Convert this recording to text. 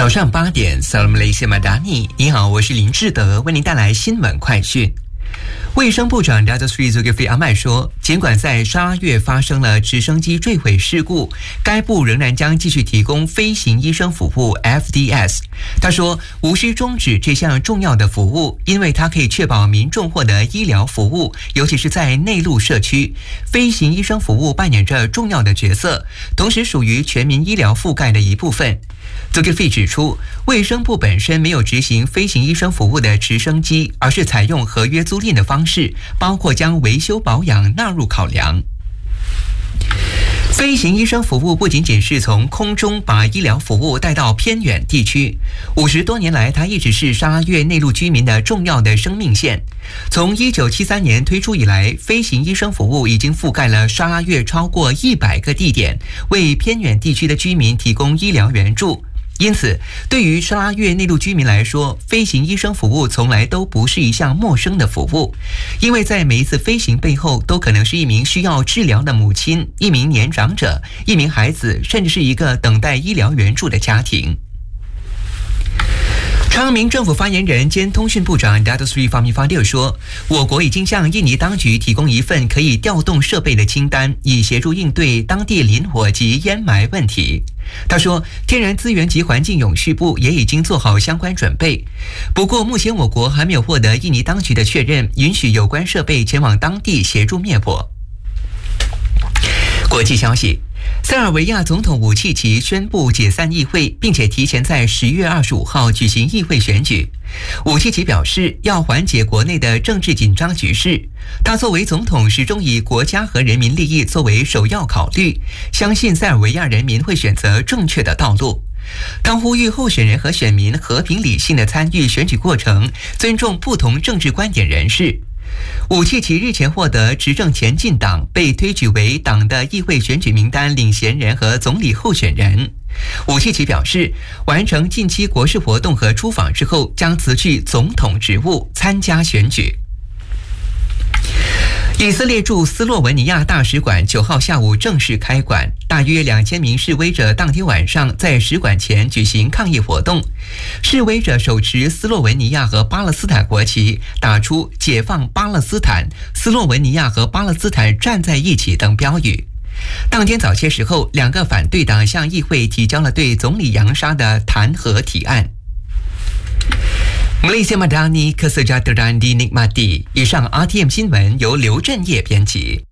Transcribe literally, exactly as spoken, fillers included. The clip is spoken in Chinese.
早上八点 Salam Malaysia Madani， 你好，我是林志德，为您带来新闻快讯。卫生部长 Datuk Seri Zulkifli Ahmad 说，尽管在沙拉越发生了直升机坠毁事故，该部仍然将继续提供飞行医生服务 F D S。他说，无需终止这项重要的服务，因为它可以确保民众获得医疗服务，尤其是在内陆社区。飞行医生服务扮演着重要的角色，同时属于全民医疗覆盖的一部分。Zulkifli 指出，卫生部本身没有执行飞行医生服务的直升机，而是采用合约租赁的方式，包括将维修保养纳入考量。飞行医生服务不仅仅是从空中把医疗服务带到偏远地区，五十多年来，它一直是沙拉越内陆居民的重要的生命线。从一九七三年推出以来，飞行医生服务已经覆盖了沙拉越超过一百个地点，为偏远地区的居民提供医疗援助。因此，对于沙拉越内陆居民来说，飞行医生服务从来都不是一项陌生的服务，因为在每一次飞行背后，都可能是一名需要治疗的母亲、一名年长者、一名孩子，甚至是一个等待医疗援助的家庭。昌明政府发言人兼通讯部长 Datuk Seri Fahmi Fadil 说，我国已经向印尼当局提供一份可以调动设备的清单，以协助应对当地林火及烟霾问题。他说，天然资源及环境永续部也已经做好相关准备，不过目前我国还没有获得印尼当局的确认，允许有关设备前往当地协助灭火。国际消息，塞尔维亚总统武契奇宣布解散议会，并且提前在十月二十五号举行议会选举。武契奇表示，要缓解国内的政治紧张局势。他作为总统，始终以国家和人民利益作为首要考虑，相信塞尔维亚人民会选择正确的道路。他呼吁候选人和选民和平理性的参与选举过程，尊重不同政治观点人士。武契奇日前获得执政前进党被推举为党的议会选举名单领衔人和总理候选人。武契奇表示，完成近期国事活动和出访之后，将辞去总统职务，参加选举。以色列驻斯洛文尼亚大使馆九号下午正式开馆，大约两千名示威者当天晚上在使馆前举行抗议活动。示威者手持斯洛文尼亚和巴勒斯坦国旗，打出“解放巴勒斯坦”、“斯洛文尼亚和巴勒斯坦站在一起”等标语。当天早些时候，两个反对党向议会提交了对总理扬沙的弹劾提案。Malaysia Madani Kesejahteraan dinikmati。以上 R T M 新闻由刘振业编辑。